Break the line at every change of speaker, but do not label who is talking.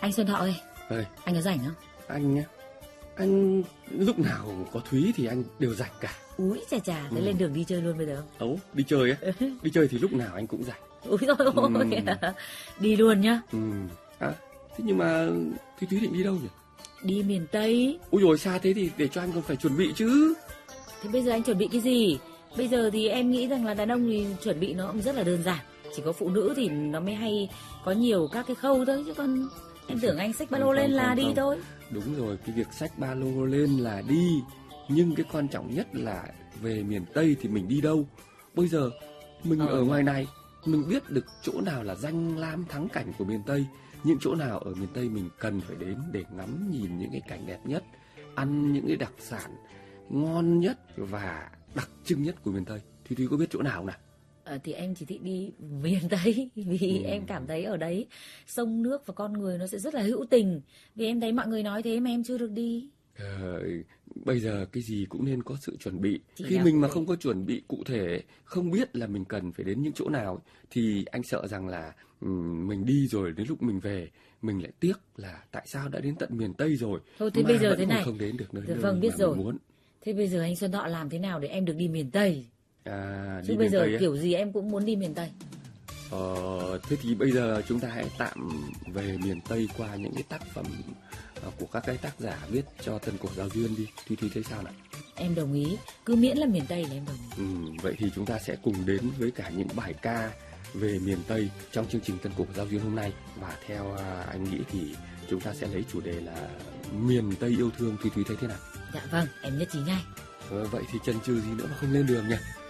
Anh Xuân Thọ ơi,
Ơi,
anh có rảnh không?
anh nhá, anh lúc nào có Thúy thì anh đều rảnh cả.
Úi chà, thế lên đường đi chơi luôn bây giờ không?
Ấu, đi chơi á? Đi chơi thì lúc nào anh cũng rảnh.
Úi dồi ôi, đi luôn nhá.
Thế nhưng mà Thúy định đi đâu nhỉ?
Đi miền Tây.
Ui dồi, xa thế thì để cho anh còn phải chuẩn bị chứ.
Thế bây giờ anh chuẩn bị cái gì? Bây giờ thì em nghĩ rằng là đàn ông thì chuẩn bị nó cũng rất là đơn giản. Chỉ có phụ nữ thì nó mới hay có nhiều các cái khâu thôi, chứ còn em tưởng anh xách ba lô lên là đi thôi.
Đúng rồi, cái việc xách ba lô lên là đi. Nhưng cái quan trọng nhất là về miền Tây thì mình đi đâu? Bây giờ mình ở ngoài này, mình biết được chỗ nào là danh lam thắng cảnh của miền Tây, những chỗ nào ở miền Tây mình cần phải đến để ngắm nhìn những cái cảnh đẹp nhất, ăn những cái đặc sản ngon nhất và đặc trưng nhất của miền Tây. Thúy có biết chỗ nào nào?
Thì em chỉ thích đi miền Tây vì em cảm thấy ở đấy sông nước và con người nó sẽ rất là hữu tình. Vì em thấy mọi người nói thế mà em chưa được đi.
Bây giờ cái gì cũng nên có sự chuẩn bị.
Chị
Khi mình mà không có chuẩn bị cụ thể, không biết là mình cần phải đến những chỗ nào, thì anh sợ rằng là mình đi rồi đến lúc mình về mình lại tiếc là tại sao đã đến tận miền Tây rồi.
Thôi thế bây giờ thế này.
Không đến được nơi
Vâng, biết rồi.
muốn.
Thế bây giờ anh Xuân Thọ làm thế nào để em được đi miền Tây? Chứ bây giờ
Tây
kiểu gì em cũng muốn đi miền Tây.
Thế thì bây giờ chúng ta hãy tạm về miền Tây qua những cái tác phẩm của các cái tác giả viết cho Tân Cổ Giao Duyên đi. Thúy thấy sao nào?
Em đồng ý, cứ miễn là miền Tây là em đồng ý.
Vậy thì chúng ta sẽ cùng đến với cả những bài ca về miền Tây trong chương trình Tân Cổ Giao Duyên hôm nay. Và theo anh nghĩ thì chúng ta sẽ lấy chủ đề là miền Tây yêu thương. Thúy thấy thế nào?
Dạ vâng, em nhất trí ngay.
Vậy thì chần chừ gì nữa mà không lên đường nhỉ?